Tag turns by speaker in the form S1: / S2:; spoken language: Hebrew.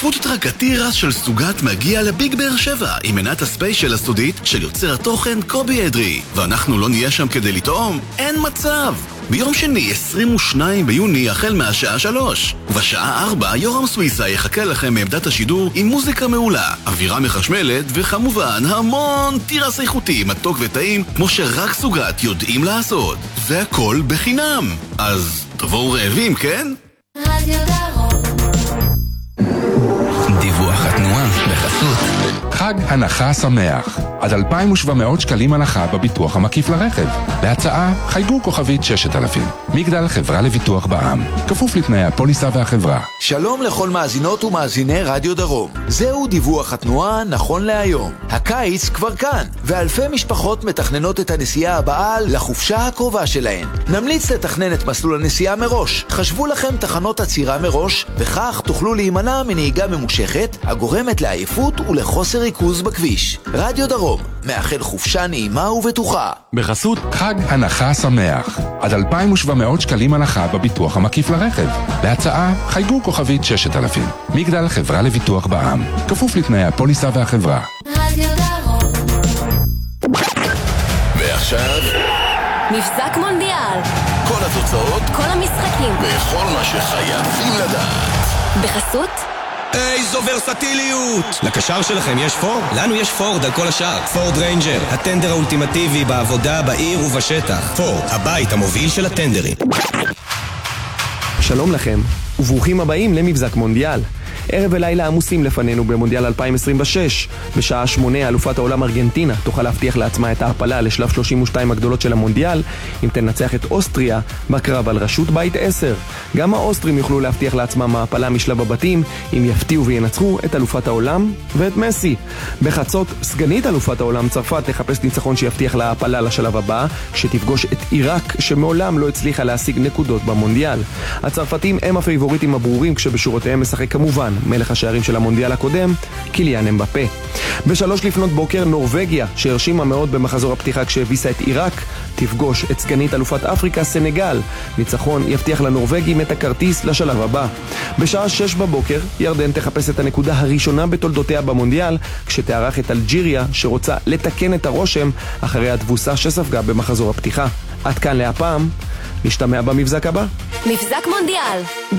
S1: פודטראק התירס של סוגת מגיע לביג באר שבע עם מנת הספיישל הסודית של יוצר התוכן קובי אדרי. ואנחנו לא נהיה שם כדי לטעום? אין מצב! ביום שני 22 ביוני החל מהשעה 3 ובשעה 4 יורם סוויסה יחכה לכם מעמדת השידור עם מוזיקה מעולה, אווירה מחשמלת וכמובן המון תירס איכותי, מתוק וטעים כמו שרק סוגת יודעים לעשות. והכל בחינם, אז תבואו רעבים, כן?
S2: רדיו דרום.
S3: דיווח התנועה בחסות
S4: חג הנחה שמח, עד 2,700 שקלים הנחה בביטוח המקיף לרכב. להצעה חייגו כוכבית 6000. מגדל חברה לביטוח בע"מ, כפוף לתנאי הפוליסה והחברה.
S5: שלום לכל מאזינות ומאזיני רדיו דרום. זהו דיווח התנועה נכון להיום. הקיץ כבר כאן, ואלפי משפחות מתכננות את הנסיעה הבאה לחופשה הקרובה שלהן. נמליץ לתכנן את מסלול הנסיעה מראש. חשבו לכם תחנות עצירה מראש, וכך תוכלו להימנע מנהיגה ממושכת הגורמת לעייפות ולחוסר ריכוז בכביש. רדיו דרום, מאחל חופשה נעימה ובטוחה.
S4: בחסות חג הנחה שמח, עד 2,700 שקלים הנחה בביטוח המקיף לרכב. להצעה חייגו כוכבית 6000. מגדל חברה לביטוח בע"מ, כפוף לתנאי הפוליסה והחברה.
S2: רדיו דרום.
S1: ועכשיו
S2: מבזק מונדיאל.
S1: כל התוצאות,
S2: כל המשחקים.
S1: וכל מה שחייבים לדעת.
S2: בחסות
S3: איזו ורסטיליות! לקשר שלכם יש פורד? לנו יש פורד על כל השאר. פורד ריינג'ר, הטנדר האולטימטיבי בעבודה, בעיר ובשטח. פורד, הבית המוביל של הטנדרים.
S6: שלום לכם, וברוכים הבאים למבזק מונדיאל. ערב ולילה עמוסים לפנינו במונדיאל 2026. בשעה 8 אלופת העולם ארגנטינה תוכל להבטיח לעצמה את ההעפלה לשלב 32 הגדולות של המונדיאל אם תנצח את אוסטריה בקרב על ראשות בית 10. גם האוסטרים יוכלו להבטיח לעצמם העפלה משלב הבתים אם יפתיעו וינצחו את אלופת העולם ואת מסי. בחצות סגנית אלופת העולם צרפת תחפש ניצחון שיבטיח לה העפלה לשלב הבא, שתפגוש את עיראק שמעולם לא הצליחה להשיג נקודות במונדיאל. הצרפתים הם הפייבוריטים הברורים, כשבשורותיהם משחק כמובן מלך השערים של המונדיאל הקודם, קיליאן אמבפה. ב3 לפנות בוקר נורווגיה, שהרשימה מאוד במחזור הפתיחה כשהביסה את עיראק, תפגוש את סגנית אלופת אפריקה סנגל. ניצחון יבטיח לנורווגים את הכרטיס לשלב הבא. בשעה 6 בבוקר ירדן תחפש את הנקודה הראשונה בתולדותיה במונדיאל, כשתארח את אלג'יריה שרוצה לתקן את הרושם אחרי התבוסה שספגה במחזור הפתיחה. עד כאן להפעם, נשתמע במבזק הבא.
S2: מבזק מונדיאל